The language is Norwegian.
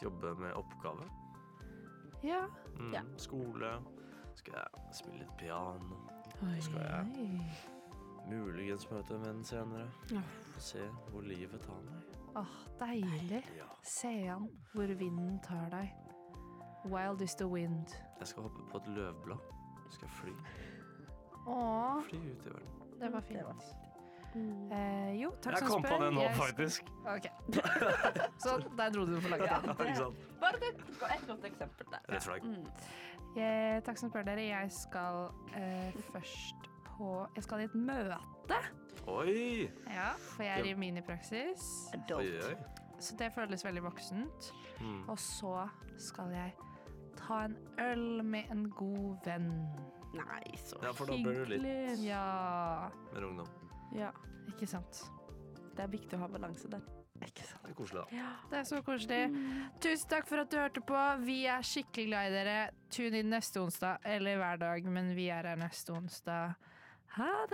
jobbe med oppgave. Ja. Skole. Skal jeg spille litt piano. Så skal jeg muligens møte en venn senere. Og se hvor livet tar meg. Deilig. Se an hvor vinden tar deg. Wild is the wind. Jeg skal hoppe på et løvblad. Så skal jeg fly. Fly ut i verden. Det var fint. Jo, takk jeg som spør. kom på det nå, faktisk. Ok. Så der dro du for langt. Ikke sant? Bare et godt eksempel der. Rett flagg. Takk som spør dere. Jeg skal først jeg skal i et møte. Oi! Ja, for jeg i minipraksis. Oi. Så det føles veldig voksent. Og så skal jeg ta en øl med en god venn. Nei, så Ja, for da blir du litt Ja, mer ungdom. Ja, ikke sant. det er viktig å ha balanse der. Ikke sant. Det er koselig da. Det er så koselig. Tusen takk for at du hørte på. Vi er skikkelig glad i dere. Tune inn neste onsdag, eller hver dag, men vi er her neste onsdag. Ha det!